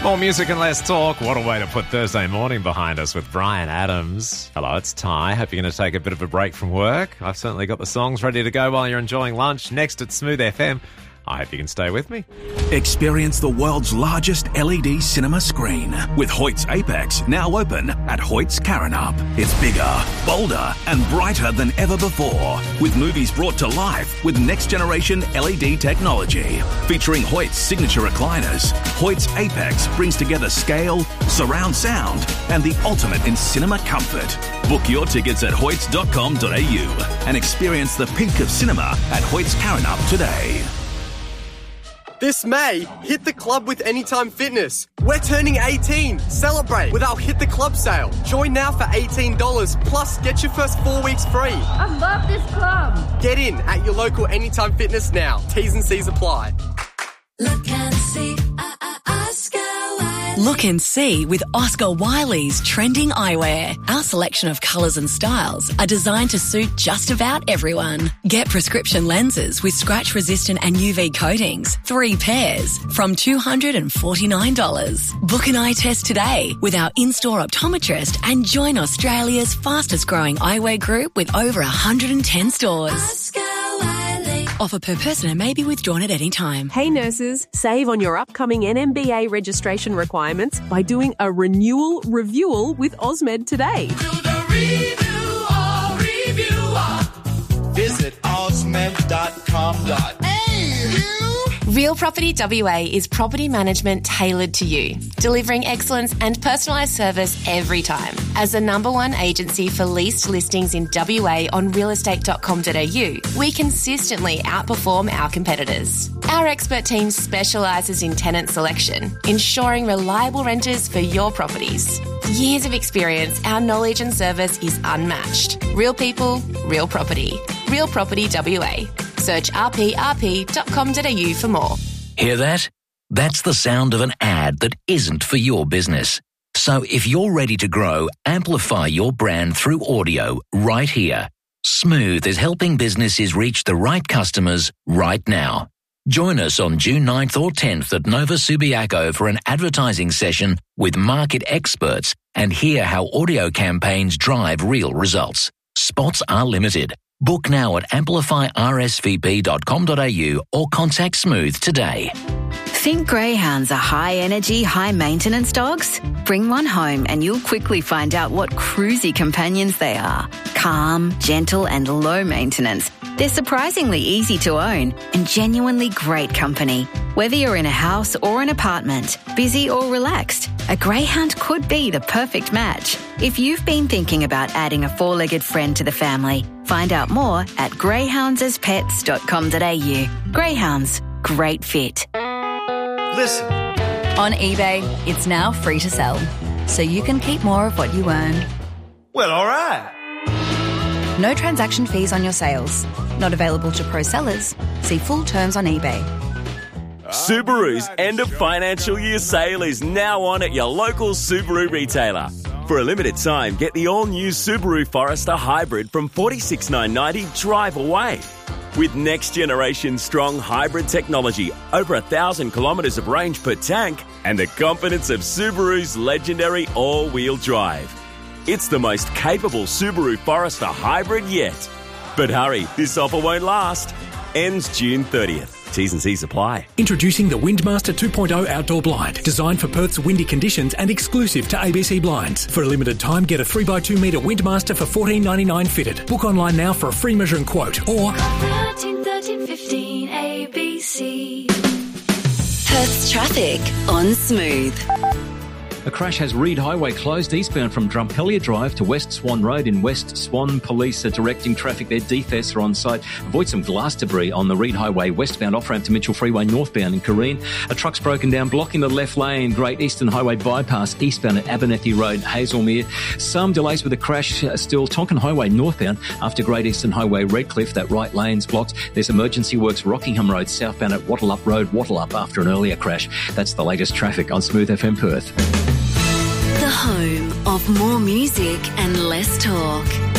More music and less talk. What a way to put Thursday morning behind us with Brian Adams. Hello, it's Ty. Hope you're going to take a bit of a break from work. I've certainly got the songs ready to go while you're enjoying lunch. Next at Smooth FM. I hope you can stay with me. Experience the world's largest LED cinema screen with Hoyt's Apex now open at Hoyt's Karrinyup. It's bigger, bolder and brighter than ever before, with movies brought to life with next-generation LED technology. Featuring Hoyt's signature recliners, Hoyt's Apex brings together scale, surround sound and the ultimate in cinema comfort. Book your tickets at hoyts.com.au and experience the pink of cinema at Hoyt's Karrinyup today. This May, hit the club with Anytime Fitness. We're turning 18. Celebrate with our Hit the Club sale. Join now for $18, plus get your first 4 weeks free. I love this club. Get in at your local Anytime Fitness now. T's and C's apply. Look and see, Oscar Wiley. Look and see with Oscar Wiley's trending eyewear. Our selection of colours and styles are designed to suit just about everyone. Get prescription lenses with scratch-resistant and UV coatings, 3 pairs, from $249. Book an eye test today with our in-store optometrist and join Australia's fastest-growing eyewear group with over 110 stores. Oscar Wiley. Offer per person and may be withdrawn at any time. Hey nurses, save on your upcoming NMBA registration requirements by doing a renewal review with Osmed today. Do the review. Visit osmed.com.au. Real Property WA is property management tailored to you, delivering excellence and personalised service every time. As the #1 agency for leased listings in WA on realestate.com.au, we consistently outperform our competitors. Our expert team specialises in tenant selection, ensuring reliable renters for your properties. Years of experience, our knowledge and service is unmatched. Real people, real property. Real Property WA. Search rprp.com.au for more. Hear that? That's the sound of an ad that isn't for your business. So if you're ready to grow, amplify your brand through audio right here. Smooth is helping businesses reach the right customers right now. Join us on June 9th or 10th at Nova Subiaco for an advertising session with market experts and hear how audio campaigns drive real results. Spots are limited. Book now at amplifyrsvp.com.au or contact Smooth today. Think greyhounds are high-energy, high-maintenance dogs? Bring one home and you'll quickly find out what cruisy companions they are. Calm, gentle and low maintenance. They're surprisingly easy to own and genuinely great company. Whether you're in a house or an apartment, busy or relaxed, a greyhound could be the perfect match. If you've been thinking about adding a 4-legged friend to the family, find out more at greyhoundsaspets.com.au. Greyhounds, great fit. Listen. On eBay, it's now free to sell, so you can keep more of what you earn. Well, all right. No transaction fees on your sales. Not available to pro sellers. See full terms on eBay. Subaru's end of financial year sale is now on at your local Subaru retailer. For a limited time, get the all-new Subaru Forester Hybrid from $46,990 drive away. With next-generation strong hybrid technology, over 1,000 kilometres of range per tank, and the confidence of Subaru's legendary all-wheel drive. It's the most capable Subaru Forester Hybrid yet. But hurry, this offer won't last. Ends June 30th. T's and C's apply. Introducing the Windmaster 2.0 Outdoor Blind, designed for Perth's windy conditions and exclusive to ABC Blinds. For a limited time, get a 3x2 metre Windmaster for $14.99 fitted. Book online now for a free measuring quote or 1315 ABC. Perth's traffic on Smooth. A crash has Reid Highway closed eastbound from Drumpellier Drive to West Swan Road in West Swan. Police are directing traffic there. DFS are on site. Avoid some glass debris on the Reid Highway westbound off-ramp to Mitchell Freeway northbound in Careen. A truck's broken down, blocking the left lane. Great Eastern Highway bypass eastbound at Abernethy Road, Hazelmere. Some delays with the crash still. Tonkin Highway northbound after Great Eastern Highway Redcliffe. That right lane's blocked. There's emergency works Rockingham Road southbound at Wattleup Road, Wattleup after an earlier crash. That's the latest traffic on Smooth FM Perth. The home of more music and less talk.